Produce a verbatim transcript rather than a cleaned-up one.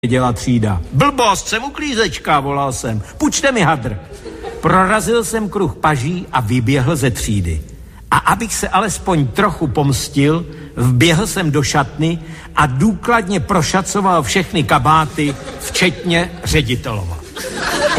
děla třída. Blbost, jsem uklízečka, volal jsem. Půjčte mi hadr. Prorazil jsem kruh paží a vyběhl ze třídy. A abych se alespoň trochu pomstil, vběhl jsem do šatny a důkladně prošacoval všechny kabáty, včetně ředitelova.